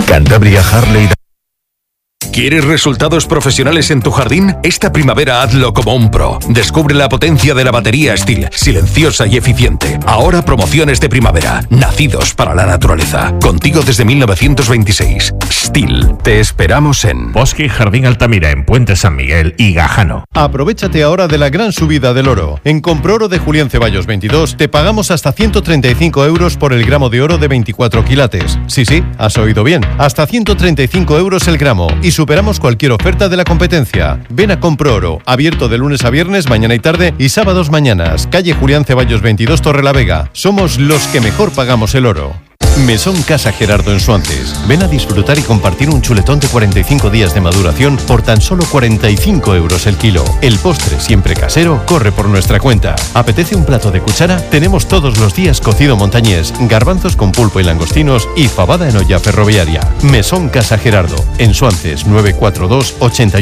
Cantabria Harley. ¿Quieres resultados profesionales en tu jardín? Esta primavera hazlo como un pro. Descubre la potencia de la batería Stihl, silenciosa y eficiente. Ahora promociones de primavera, nacidos para la naturaleza. Contigo desde 1926. Stihl. Te esperamos en Bosque y Jardín Altamira, en Puente San Miguel y Gajano. Aprovéchate ahora de la gran subida del oro. En Comproro de Julián Ceballos 22 te pagamos hasta 135 euros por el gramo de oro de 24 quilates. Sí, has oído bien. Hasta 135 euros el gramo. Y superamos cualquier oferta de la competencia. Ven a Comproro, abierto de lunes a viernes, mañana y tarde y sábados mañanas. Calle Julián Ceballos 22, Torrelavega. Somos los que mejor pagamos el oro. Mesón Casa Gerardo en Suances. Ven a disfrutar y compartir un chuletón de 45 días de maduración por tan solo 45 euros el kilo. El postre, siempre casero, corre por nuestra cuenta. ¿Apetece un plato de cuchara? Tenemos todos los días cocido montañés, garbanzos con pulpo y langostinos y fabada en olla ferroviaria. Mesón Casa Gerardo, en Suances, 942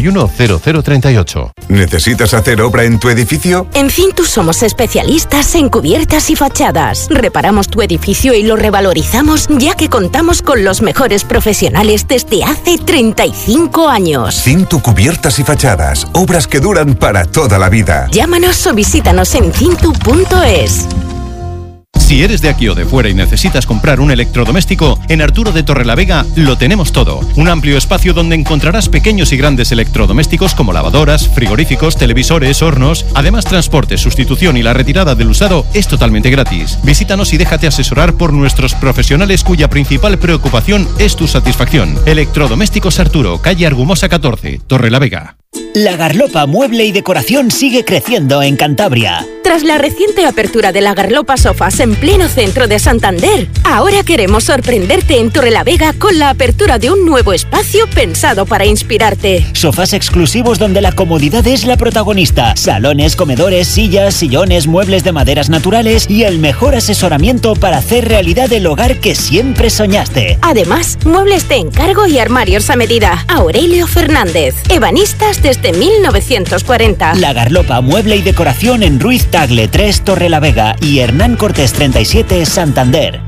810038. ¿Necesitas hacer obra en tu edificio? En Cintus somos especialistas en cubiertas y fachadas. Reparamos tu edificio y lo revalorizamos, ya que contamos con los mejores profesionales desde hace 35 años. Cintu Cubiertas y Fachadas. Obras que duran para toda la vida. Llámanos o visítanos en cintu.es. Si eres de aquí o de fuera y necesitas comprar un electrodoméstico, en Arturo de Torrelavega lo tenemos todo. Un amplio espacio donde encontrarás pequeños y grandes electrodomésticos como lavadoras, frigoríficos, televisores, hornos. Además, transporte, sustitución y la retirada del usado es totalmente gratis. Visítanos y déjate asesorar por nuestros profesionales cuya principal preocupación es tu satisfacción. Electrodomésticos Arturo, calle Argumosa 14, Torrelavega. La Garlopa Mueble y Decoración sigue creciendo en Cantabria. Tras la reciente apertura de la Garlopa Sofás en pleno centro de Santander, ahora queremos sorprenderte en Torrelavega con la apertura de un nuevo espacio pensado para inspirarte. Sofás exclusivos donde la comodidad es la protagonista. Salones, comedores, sillas, sillones, muebles de maderas naturales y el mejor asesoramiento para hacer realidad el hogar que siempre soñaste. Además, muebles de encargo y armarios a medida. Aurelio Fernández. Ebanistas desde 1940. La Garlopa Mueble y Decoración en Ruiz Tagle 3, Torrelavega y Hernán Cortés 37, Santander.